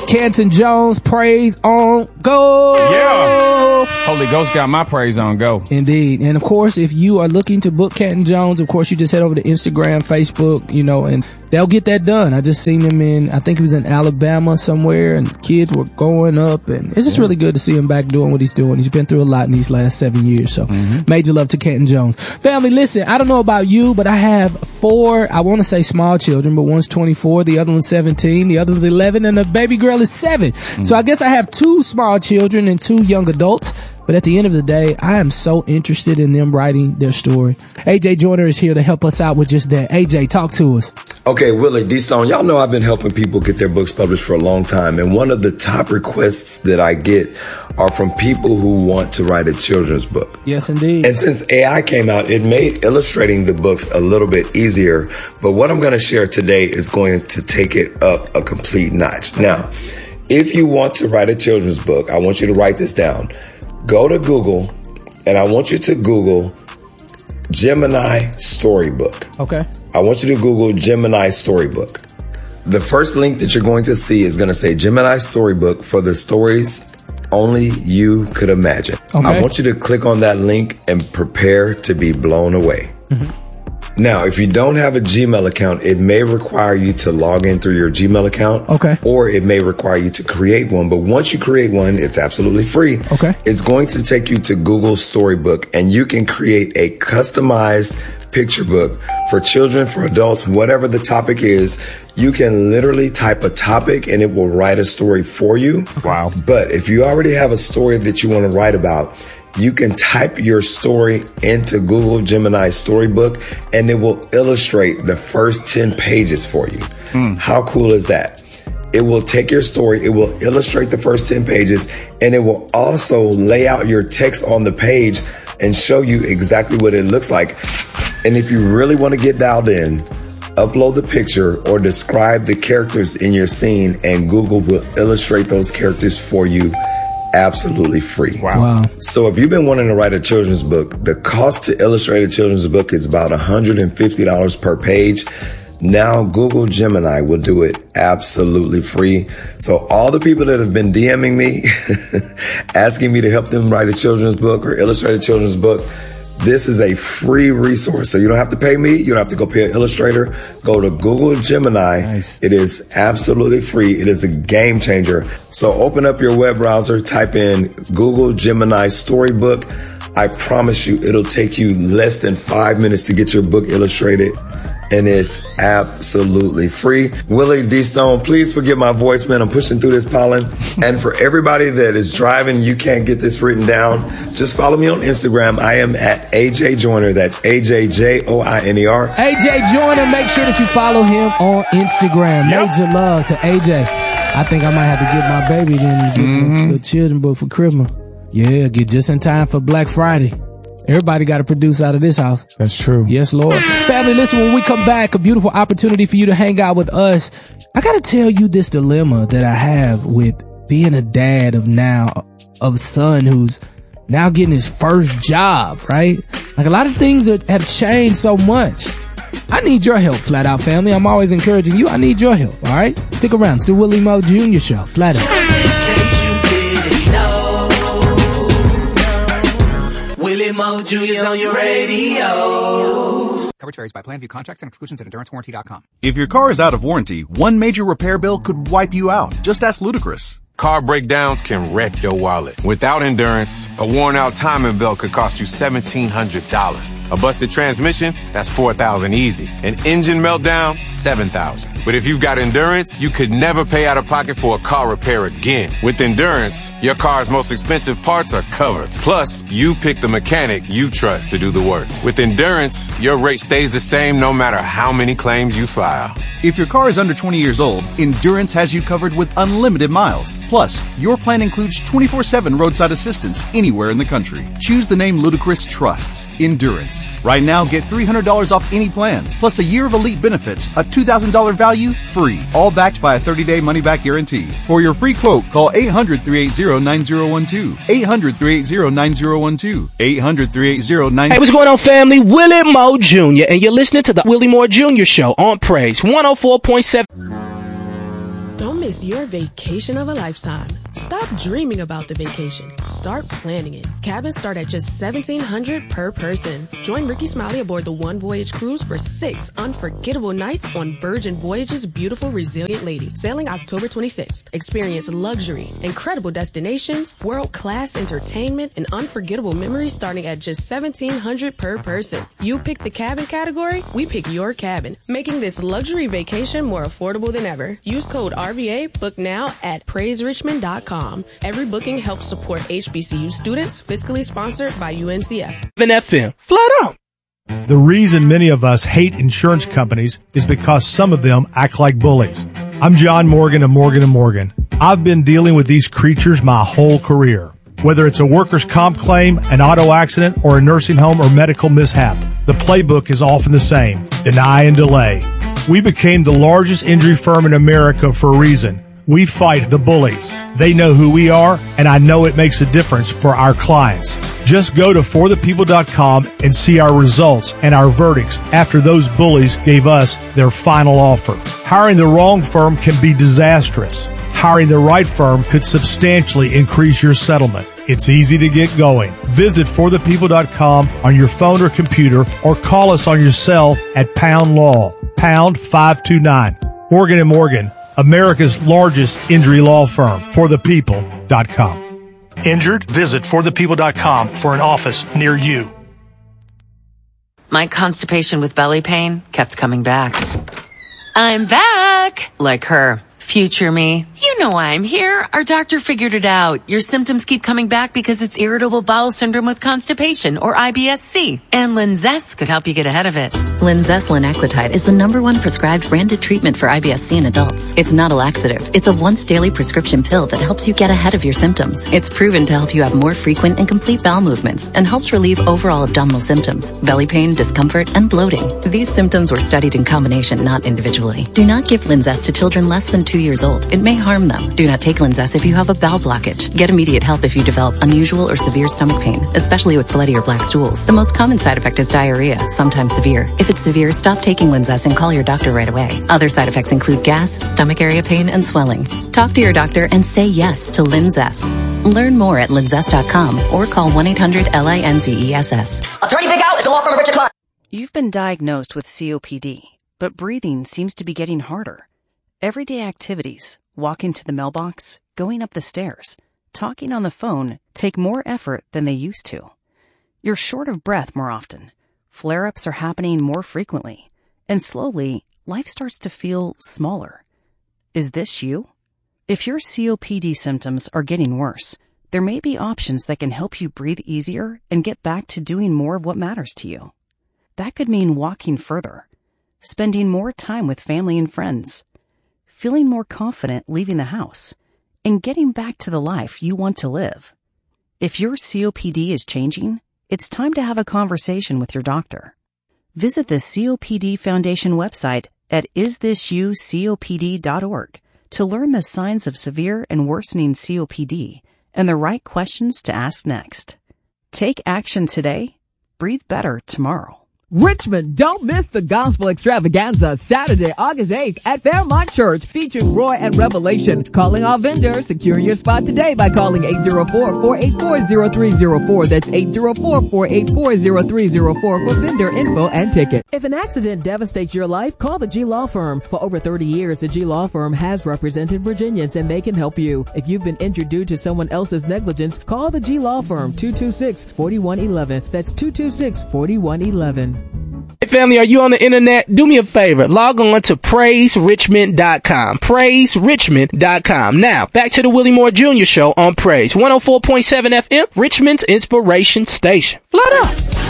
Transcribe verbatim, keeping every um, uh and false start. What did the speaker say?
Canton Jones, praise on go. Yeah. Holy Ghost got my praise on go. Indeed. And of course, if you are looking to book Canton Jones, of course, you just head over to Instagram, Facebook, you know, and they'll get that done. I just seen him in, I think he was in Alabama somewhere, and kids were going up, and it's just yeah. really good to see him back doing what he's doing. He's been through a lot in these last seven years. So mm-hmm. major love to Canton Jones. Family, listen, I don't know about you, but I have four, I want to say small children, but one's twenty-four, the other one's seventeen, the other one's eleven, and the baby girl is seven. Mm-hmm. So I guess I have two small children and two young adults. But at the end of the day, I am so interested in them writing their story. A J Joyner is here to help us out with just that. A J, talk to us. Okay, Willie D. Stone, y'all know I've been helping people get their books published for a long time. And one of the top requests that I get are from people who want to write a children's book. Yes, indeed. And since A I came out, it made illustrating the books a little bit easier. But what I'm going to share today is going to take it up a complete notch. Now, if you want to write a children's book, I want you to write this down. Go to Google, and I want you to Google Gemini Storybook. Okay. I want you to Google Gemini Storybook. The first link that you're going to see is going to say Gemini Storybook for the stories only you could imagine. Okay. I want you to click on that link and prepare to be blown away. Mm-hmm. Now, if you don't have a Gmail account, it may require you to log in through your Gmail account. Okay. Or it may require you to create one. But once you create one, it's absolutely free. Okay. It's going to take you to Google Storybook, and you can create a customized picture book for children, for adults, whatever the topic is. You can literally type a topic and it will write a story for you. Wow. But if you already have a story that you want to write about, you can type your story into Google Gemini Storybook and it will illustrate the first ten pages for you. Mm. How cool is that? It will take your story, it will illustrate the first ten pages, and it will also lay out your text on the page and show you exactly what it looks like. And if you really want to get dialed in, upload the picture or describe the characters in your scene, and Google will illustrate those characters for you absolutely free. Wow. wow. So if you've been wanting to write a children's book, the cost to illustrate a children's book is about one hundred fifty dollars per page. Now Google Gemini will do it absolutely free. So all the people that have been DMing me, asking me to help them write a children's book or illustrate a children's book, this is a free resource. So you don't have to pay me. You don't have to go pay an illustrator. Go to Google Gemini. Nice. It is absolutely free. It is a game changer. So open up your web browser, type in Google Gemini Storybook. I promise you, it'll take you less than five minutes to get your book illustrated. And it's absolutely free. Willie D. Stone, please forgive my voice, man. I'm pushing through this pollen. And for everybody that is driving, you can't get this written down, just follow me on Instagram. I am at A J Joyner. That's A J J O I N E R. A J Joyner, make sure that you follow him on Instagram. Yep. Major love to A J. I think I might have to get my baby then and get mm-hmm. the children book for Christmas. Yeah, get just in time for Black Friday. Everybody got to produce out of this house. That's true. Yes, Lord. Family, listen, when we come back, a beautiful opportunity for you to hang out with us. I got to tell you this dilemma that I have with being a dad of now, of a son who's now getting his first job, right? Like a lot of things that have changed so much. I need your help, Flat Out family. I'm always encouraging you. I need your help, all right? Stick around. It's the Willie Moe Junior Show. Flat Out. Willie Moe Junior's on your radio. Coverage varies by plan. View contracts and exclusions at endurance warranty dot com. If your car is out of warranty, one major repair bill could wipe you out. Just ask Ludacris. Car breakdowns can wreck your wallet. Without Endurance, a worn-out timing belt could cost you seventeen hundred dollars. A busted transmission, that's four thousand dollars easy. An engine meltdown, seven thousand dollars. But if you've got Endurance, you could never pay out of pocket for a car repair again. With Endurance, your car's most expensive parts are covered. Plus, you pick the mechanic you trust to do the work. With Endurance, your rate stays the same no matter how many claims you file. If your car is under twenty years old, Endurance has you covered with unlimited miles. Plus, your plan includes twenty-four seven roadside assistance anywhere in the country. Choose the name Ludacris trusts, Endurance. Right now, get three hundred dollars off any plan, plus a year of elite benefits, a two thousand dollars value, free. All backed by a thirty-day money-back guarantee. For your free quote, call eight hundred, three eight zero, nine zero one two. eight hundred, three eight zero, nine zero one two. eight hundred, three eight zero, nine zero one two. Hey, what's going on, family? Willie Moe Junior, and you're listening to the Willie Moe Junior Show on Praise one oh four point seven. Don't miss your vacation of a lifetime. Stop dreaming about the vacation. Start planning it. Cabins start at just seventeen hundred dollars per person. Join Ricky Smiley aboard the One Voyage Cruise for six unforgettable nights on Virgin Voyage's beautiful Resilient Lady, sailing October twenty-sixth. Experience luxury, incredible destinations, world-class entertainment, and unforgettable memories starting at just seventeen hundred dollars per person. You pick the cabin category, we pick your cabin, making this luxury vacation more affordable than ever. Use code R V A, book now at praise richmond dot com. Every booking helps support H B C U students, fiscally sponsored by U N C F. F M, flat out. The reason many of us hate insurance companies is because some of them act like bullies. I'm John Morgan of Morgan and Morgan. I've been dealing with these creatures my whole career. Whether it's a workers' comp claim, an auto accident, or a nursing home or medical mishap, the playbook is often the same: deny and delay. We became the largest injury firm in America for a reason. We fight the bullies. They know who we are, and I know it makes a difference for our clients. Just go to for the people dot com and see our results and our verdicts after those bullies gave us their final offer. Hiring the wrong firm can be disastrous. Hiring the right firm could substantially increase your settlement. It's easy to get going. Visit for the people dot com on your phone or computer, or call us on your cell at Pound Law, pound five two nine. Morgan and Morgan, America's largest injury law firm, for the people dot com. Injured? Visit for the people dot com for an office near you. My constipation with belly pain kept coming back. I'm back! Like her. Future me. You know why I'm here. Our doctor figured it out. Your symptoms keep coming back because it's irritable bowel syndrome with constipation, or I B S C. And Linzess could help you get ahead of it. Linzess linaclotide is the number one prescribed branded treatment for I B S C in adults. It's not a laxative. It's a once daily prescription pill that helps you get ahead of your symptoms. It's proven to help you have more frequent and complete bowel movements and helps relieve overall abdominal symptoms, belly pain, discomfort, and bloating. These symptoms were studied in combination, not individually. Do not give Linzess to children less than two years old. It may harm them. Do not take Linzess if you have a bowel blockage. Get immediate help if you develop unusual or severe stomach pain, especially with bloody or black stools. The most common side effect is diarrhea, sometimes severe. If it's severe, stop taking Linzess and call your doctor right away. Other side effects include gas, stomach area pain, and swelling. Talk to your doctor and say yes to Linzess. Learn more at linzess dot com or call one eight hundred L I N Z E S S. Attorney Big Al is the law firm of Richard Clark. You've been diagnosed with C O P D, but breathing seems to be getting harder. Everyday activities, walking to the mailbox, going up the stairs, talking on the phone, take more effort than they used to. You're short of breath more often. Flare-ups are happening more frequently. And slowly, life starts to feel smaller. Is this you? If your C O P D symptoms are getting worse, there may be options that can help you breathe easier and get back to doing more of what matters to you. That could mean walking further, spending more time with family and friends, feeling more confident leaving the house, and getting back to the life you want to live. If your C O P D is changing, it's time to have a conversation with your doctor. Visit the C O P D Foundation website at is this you C O P D dot org to learn the signs of severe and worsening C O P D and the right questions to ask next. Take action today. Breathe better tomorrow. Richmond, don't miss the Gospel Extravaganza Saturday, August eighth at Fairmont Church featuring Roy and Revelation. Calling all vendors, secure your spot today by calling eight zero four, four eight four, zero three zero four. That's eight zero four, four eight four, zero three zero four for vendor info and ticket. If an accident devastates your life, call the G Law Firm. For over thirty years, the G Law Firm has represented Virginians and they can help you. If you've been injured due to someone else's negligence, call the G Law Firm, two two six, four one one one. That's two two six, four one one one. Hey family, are you on the internet? Do me a favor. Log on to praise richmond dot com. praise richmond dot com. Now, back to the Willie Moore Junior Show on Praise. one oh four point seven F M, Richmond's Inspiration Station. Flat out.